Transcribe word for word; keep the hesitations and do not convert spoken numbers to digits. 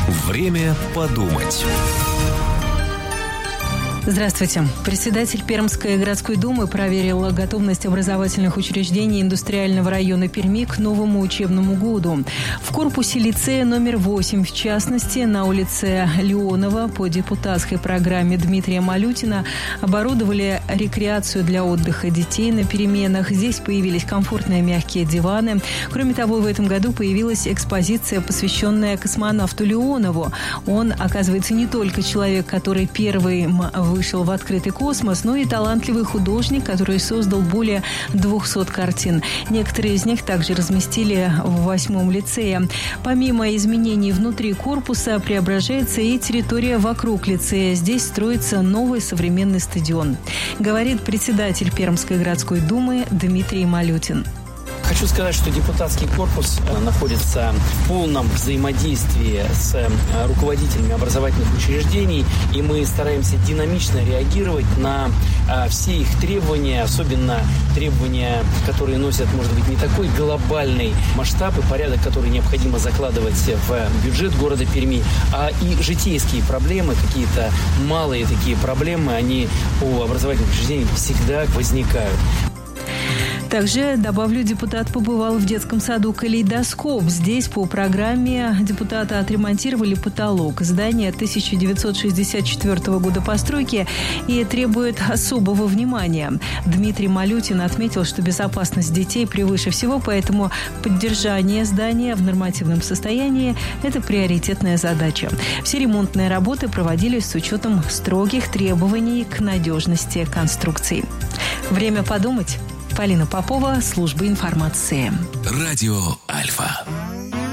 Время подумать. Здравствуйте. Председатель Пермской городской думы проверил готовность образовательных учреждений индустриального района Перми к новому учебному году. В корпусе лицея номер восемь, в частности, на улице Леонова по депутатской программе Дмитрия Малютина оборудовали рекреацию для отдыха детей на переменах. Здесь появились комфортные мягкие диваны. Кроме того, в этом году появилась экспозиция, посвященная космонавту Леонову. Он, оказывается, не только человек, который первый вышел в открытый космос, но и талантливый художник, который создал более двухсот картин. Некоторые из них также разместили в восьмом лицее. Помимо изменений внутри корпуса, преображается и территория вокруг лицея. Здесь строится новый современный стадион. Говорит председатель Пермской городской думы Дмитрий Малютин. Хочу сказать, что депутатский корпус находится в полном взаимодействии с руководителями образовательных учреждений, и мы стараемся динамично реагировать на все их требования, особенно требования, которые носят, может быть, не такой глобальный масштаб и порядок, который необходимо закладывать в бюджет города Перми, а и житейские проблемы, какие-то малые такие проблемы, они у образовательных учреждений всегда возникают. Также, добавлю, депутат побывал в детском саду «Калейдоскоп». Здесь по программе депутата отремонтировали потолок. Здание тысяча девятьсот шестьдесят четвёртого года постройки и требует особого внимания. Дмитрий Малютин отметил, что безопасность детей превыше всего, поэтому поддержание здания в нормативном состоянии – это приоритетная задача. Все ремонтные работы проводились с учетом строгих требований к надежности конструкций. Время подумать. Полина Попова, служба информации. Радио Альфа.